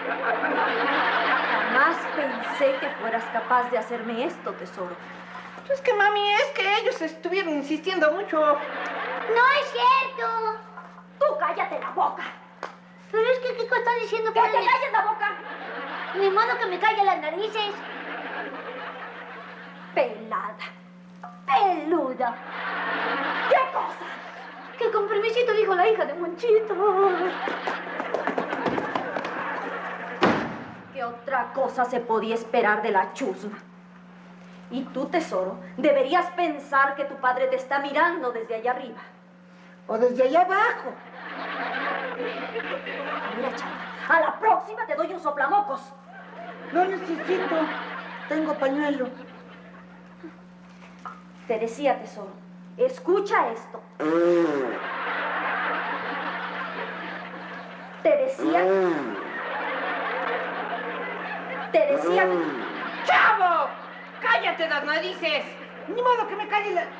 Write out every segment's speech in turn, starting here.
Jamás pensé que fueras capaz de hacerme esto, tesoro. Es que, mami, es que ellos estuvieron insistiendo mucho. ¡No es cierto! ¡Tú cállate la boca! Pero es que Kiko está diciendo ¡Que te calles la boca! Ni modo que me calle las narices. Pelada. Peluda. ¿Qué cosa? Que con permisito dijo la hija de Monchito. ¿Qué otra cosa se podía esperar de la chusma? Y tú, tesoro, deberías pensar que tu padre te está mirando desde allá arriba. O desde allá abajo. Mira, chava, a la próxima te doy un soplamocos. No necesito. Tengo pañuelo. Te decía, tesoro, escucha esto. Te decía que... ¡Chavo! ¡Cállate las narices! Ni modo que me calle la...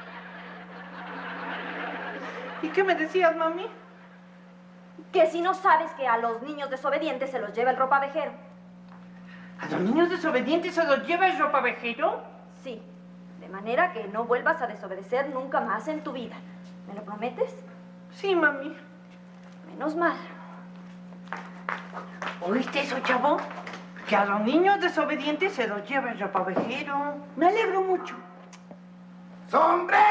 ¿Y qué me decías, mami? Que si no sabes que a los niños desobedientes se los lleva el ropavejero. ¿A los niños desobedientes se los lleva el ropavejero? Sí, de manera que no vuelvas a desobedecer nunca más en tu vida. ¿Me lo prometes? Sí, mami. Menos mal. ¿Oíste eso, chavo? Que a los niños desobedientes se los lleva el ropavejero. Me alegro mucho. ¡Sombrero,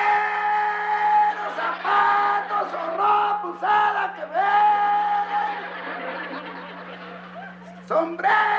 zapatos o ropa usada que ven! ¡Sombrero!